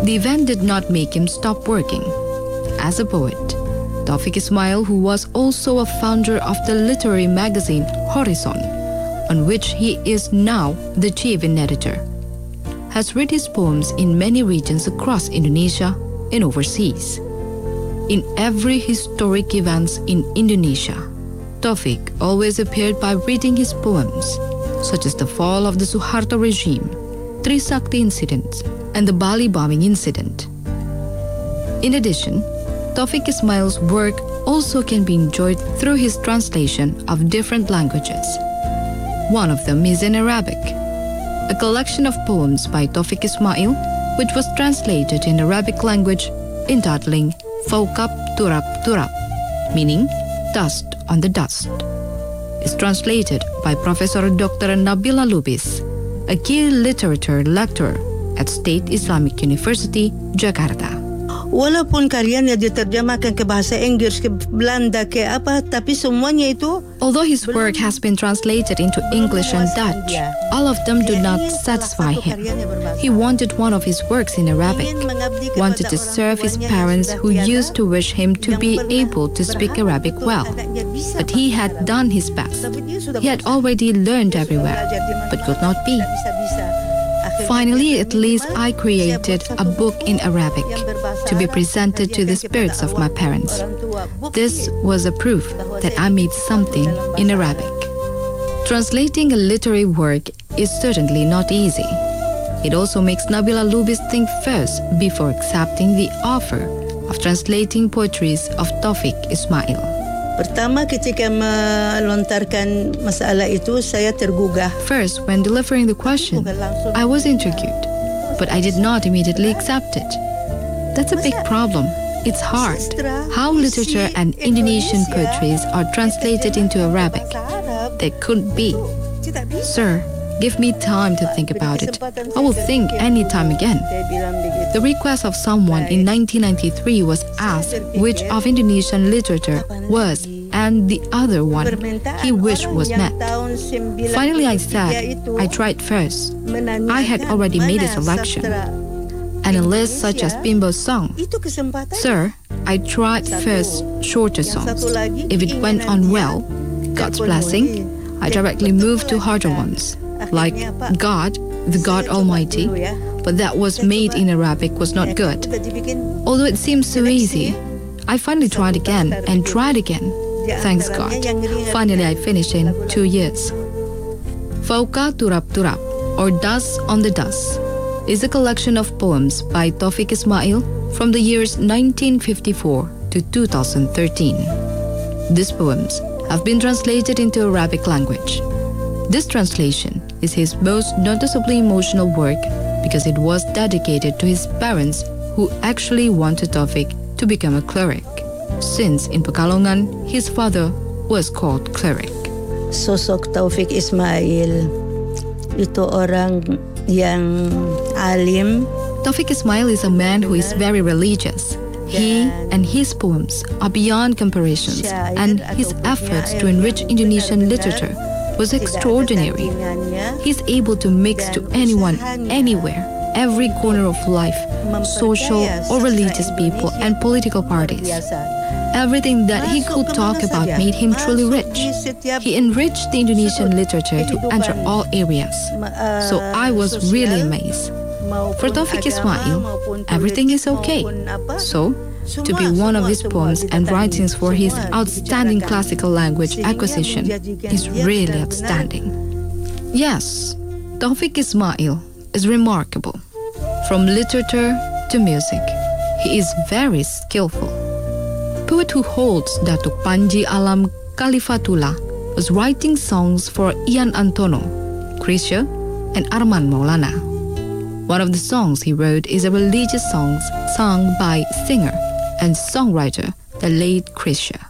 The event did not make him stop working. As a poet, Taufik Ismail, who was also a founder of the literary magazine Horizon, on which he is now the chief editor, has read his poems in many regions across Indonesia and overseas. In every historic event in Indonesia, Taufik always appeared by reading his poems, such as the fall of the Suharto regime, Trisakti incident, and the Bali bombing incident. In addition, Taufik Ismail's work also can be enjoyed through his translation of different languages. One of them is in Arabic, a collection of poems by Taufik Ismail, which was translated in Arabic language entitling Fawqab Turab Turab, meaning dust on the dust. It's translated by Professor Dr. Nabila Lubis, a key literature lecturer at State Islamic University, Jakarta. Walaupun karyanya diterjemahkan ke bahasa Inggris, ke Belanda, ke apa, tapi semuanya itu. Although his work has been translated into English and Dutch, all of them do not satisfy him. He wanted one of his works in Arabic, wanted to serve his parents who used to wish him to be able to speak Arabic well. But he had done his best. He had already learned everywhere, but could not be. Finally, at least I created a book in Arabic to be presented to the spirits of my parents. This was a proof that I made something in Arabic. Translating a literary work is certainly not easy. It also makes Nabila Lubis think first before accepting the offer of translating poetries of Taufik Ismail. Pertama ketika melontarkan masalah itu, saya tergugah. First, when delivering the question, I was intrigued, but I did not immediately accept it. That's a big problem. It's hard. How literature and Indonesian poetries are translated into Arabic. They couldn't be. Sir, give me time to think about it. I will think any time again. The request of someone in 1993 was asked which of Indonesian literature was and the other one he wished was met. Finally I said, I tried first. I had already made a selection. And a list such as Bimbo's song. Sir, I tried first shorter songs. If it went on well, God's blessing, I directly moved to harder ones, like God, the God Almighty, but that was made in Arabic was not good. Although it seems so easy, I finally tried again and tried again. Thanks God. Finally I finished in 2 years. Fawqa Turab Turab, or Dust on the Dust, is a collection of poems by Taufik Ismail from the years 1954 to 2013. These poems have been translated into Arabic language. This translation is his most noticeably emotional work because it was dedicated to his parents who actually wanted Taufik to become a cleric, since in Pekalongan his father was called cleric. Sosok Taufik Ismail itu orang yang alim. Taufik Ismail is a man who is very religious. He and his poems are beyond comparisons, and his efforts to enrich Indonesian literature was extraordinary. He's able to mix to anyone, anywhere, every corner of life, social or religious people and political parties. Everything that he could talk about made him truly rich. He enriched the Indonesian literature to enter all areas. So I was really amazed. For Taufik Ismail, everything is okay. So, to be one of his poems and writings for his outstanding classical language acquisition is really outstanding. Yes, Taufik Ismail is remarkable. From literature to music, he is very skillful. Poet who holds Datuk Panji Alam Khalifatullah was writing songs for Ian Antono, Krisha, and Arman Maulana. One of the songs he wrote is a religious song sung by singer and songwriter, the late Krisha.